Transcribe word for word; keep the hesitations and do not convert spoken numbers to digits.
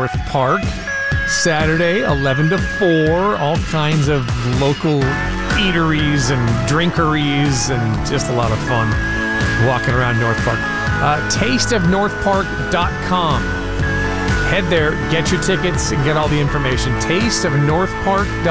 North Park. Saturday, eleven to four. All kinds of local eateries and drinkeries and just a lot of fun walking around North Park. Uh, taste of north park dot com. Head there, get your tickets, and get all the information. taste of north park dot com.